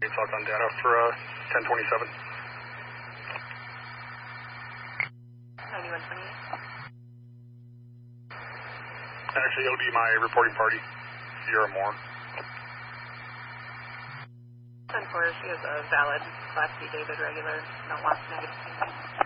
Thoughts on data for 1027. 9128. Actually, it'll be my reporting party, Sierra Moore. 10-4, she has a valid Class C David regular, no lost negative.